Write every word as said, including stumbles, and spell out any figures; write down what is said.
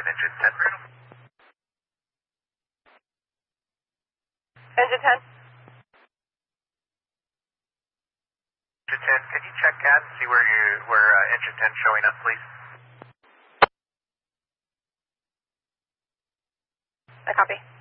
engine ten. Engine ten. Engine ten, can you check gas and see where you where uh, engine ten showing up, please? I copy.